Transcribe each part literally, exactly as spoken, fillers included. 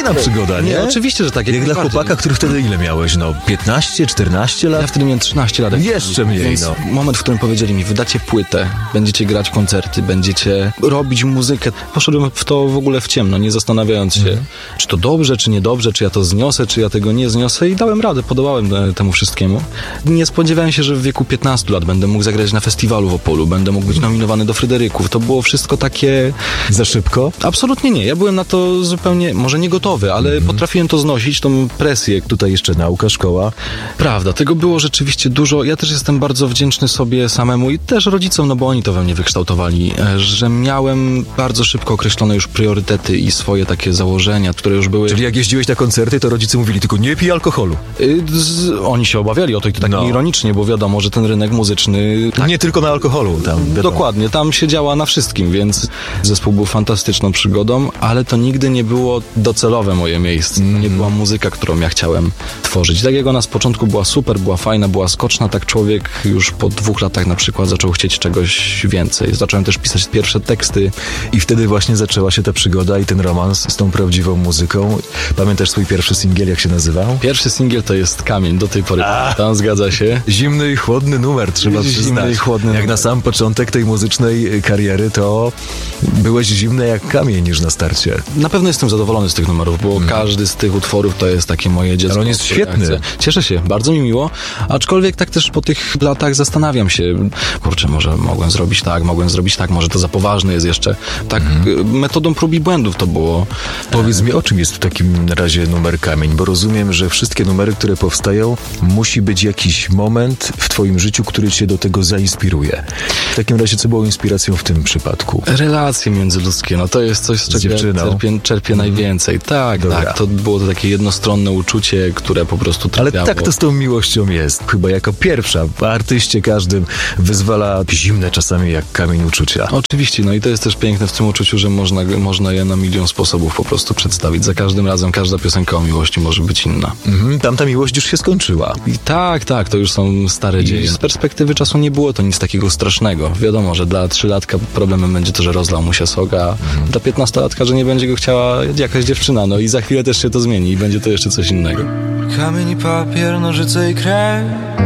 fajna przygoda, nie? Nie, oczywiście, że tak. Jak dla chłopaka, który wtedy ile miałeś? No piętnaście, czternaście lat? Ja wtedy miałem trzynaście lat. Jeszcze mniej, Więc no. moment, w którym powiedzieli mi, wydacie płytę, będziecie grać koncerty, będziecie robić muzykę. Poszedłem w to w ogóle w ciemno, nie zastanawiając się, mhm. czy to dobrze, czy niedobrze, czy ja to zniosę, czy ja tego nie zniosę i dałem radę, podołałem temu wszystkiemu. Nie spodziewałem się, że w wieku piętnastu lat będę mógł zagrać na festiwalu w Opolu, będę mógł być nominowany do Fryderyków. To było wszystko takie... Za szybko? Absolutnie nie. Ja byłem na to zupełnie, może nie gotowy, ale mhm. potrafiłem to znosić, tą presję. Tutaj jeszcze nauka, szkoła. Prawda, tego było rzeczywiście dużo. Ja też jestem bardzo wdzięczny sobie samemu i też rodzicom, no bo oni to we mnie wykształtowali, że miałem bardzo szybko określone już priorytety i swoje takie założenia, które już były... Czyli jak jeździłeś na koncerty, to rodzice mówili tylko nie pij alkoholu. Y, z, oni się obawiali o to i to tak no. ironicznie, bo wiadomo, że ten rynek muzyczny... Tak, nie tylko na alkoholu. Tam, dokładnie, tam się działa na wszystkim, więc zespół był fantastyczną przygodą, ale to nigdy nie było docelowe moje miejsce. Mm. Nie była muzyka, którą ja chciałem tworzyć. Tak jak ona z początku była super, była fajna, była skoczna, tak człowiek już po dwóch latach na przykład zaczął chcieć czegoś więcej. Zacząłem też pisać pierwsze teksty. I wtedy właśnie zaczęła się ta przygoda i ten romans z tą prawdziwą muzyką. Pamiętasz swój pierwszy singiel, jak się nazywał? Pierwszy singiel to jest Kamień, do tej pory. A, tam zgadza się. Zimny i chłodny numer, trzeba Zimny przyznać. I chłodny jak numer. Na sam początek tej muzycznej kariery, to byłeś zimny jak kamień niż na starcie. Na pewno jestem zadowolony z tych numerów, bo hmm. każdy z tych utworów to jest takie moje dziecko. Ale on jest świetny. Cieszę się, bardzo mi miło, aczkolwiek tak też po tych latach zastanawiam się, kurczę, może mogłem zrobić tak, mogłem zrobić tak, może to za poważne jest jeszcze. Tak hmm. metodą prób i błędów to było. Powiedz mi, o czym jest w takim razie numer Kamień, bo rozumiem, że wszystkie numery, które powstają, musi być jakiś moment w twoim życiu, który cię do tego zainspiruje. W takim razie, co było inspiracją w tym przypadku? Relacje międzyludzkie, no to jest coś, z czego ja czerpię, czerpię mm. najwięcej. Tak, Dobra. tak, to było to takie jednostronne uczucie, które po prostu trafiało. Ale tak to z tą miłością jest. Chyba jako pierwsza w artyście każdym wyzwala zimne czasami jak kamień uczucia. Oczywiście, no i to jest też piękne w tym uczuciu, że można, można je na milion sposobów po prostu przedstawić. Za każdym razem każda piosenka o miłości może być inna. Mhm, tamta miłość już się skończyła. I tak, tak, to już są stare I... dzieje. Z perspektywy czasu nie było to nic takiego strasznego. Wiadomo, że dla trzylatka problemem będzie to, że rozlał mu się sok, a mhm. dla piętnastolatka, że nie będzie go chciała jakaś dziewczyna. No i za chwilę też się to zmieni i będzie to jeszcze coś innego. Kamień i papier, nożyce i krew.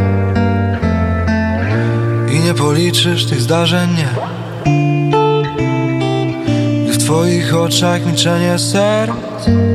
I nie policzysz tych zdarzeń, nie. Gdy w twoich oczach milczenie serc